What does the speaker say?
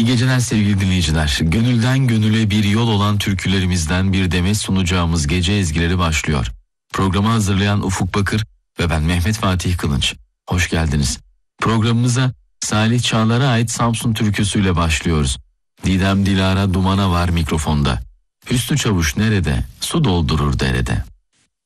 İyi geceler sevgili dinleyiciler. Gönülden gönüle bir yol olan türkülerimizden bir demet sunacağımız gece ezgileri başlıyor. Programı hazırlayan Ufuk Bakır ve ben Mehmet Fatih Kılınç. Hoş geldiniz. Programımıza Salih Çağlar'a ait Samsun türküsüyle başlıyoruz. Didem Dilara Dumana var mikrofonda. Hüsnü Çavuş nerede? Su doldurur derede.